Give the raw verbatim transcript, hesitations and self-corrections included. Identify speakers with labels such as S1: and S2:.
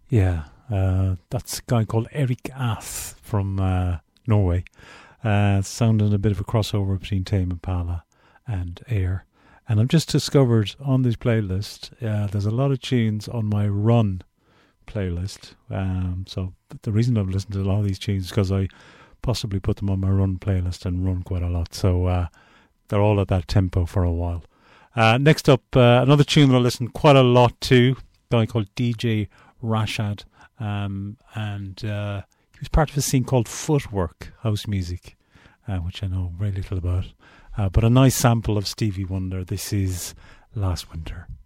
S1: Yeah, uh, that's a guy called Eric Ath from uh, Norway. Uh, sounding a bit of a crossover between Tame Impala and Air. And I've just discovered on this playlist, uh, there's a lot of tunes on my Run playlist. Um, so the reason I've listened to a lot of these tunes is because I possibly put them on my Run playlist and run quite a lot. So uh, they're all at that tempo for a while. Uh, next up, uh, another tune that I listen quite a lot to, a guy called D J Rashad. Um, and uh, he was part of a scene called Footwork House Music, uh, which I know very little about. Uh, but a nice sample of Stevie Wonder. This is Last Winter.